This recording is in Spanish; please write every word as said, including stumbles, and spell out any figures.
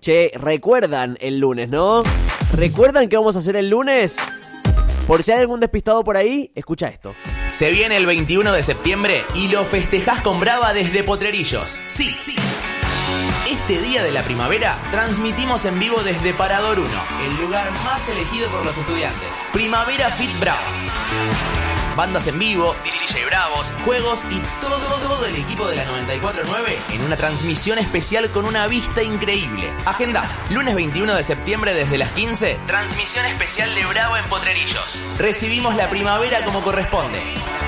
Che, recuerdan el lunes, ¿no? ¿Recuerdan qué vamos a hacer el lunes? Por si hay algún despistado por ahí, escucha esto. Se viene el veintiuno de septiembre y lo festejás con Brava desde Potrerillos. Sí, sí. Este día de la primavera transmitimos en vivo desde Parador uno, el lugar más elegido por los estudiantes. Primavera Fit Brava. Bandas en vivo, D J Bravos, juegos y todo, todo el equipo de la noventa y cuatro punto nueve en una transmisión especial con una vista increíble. Agenda, lunes veintiuno de septiembre desde las quince, transmisión especial de Brava en Potrerillos. Recibimos la primavera como corresponde.